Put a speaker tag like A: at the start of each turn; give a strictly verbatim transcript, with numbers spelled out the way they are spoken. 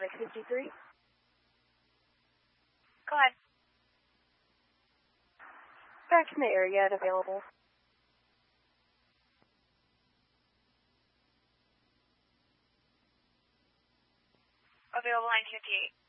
A: Suspect fifty-three.
B: Go ahead.
A: Back in the area and available.
B: Available nine fifty-eight.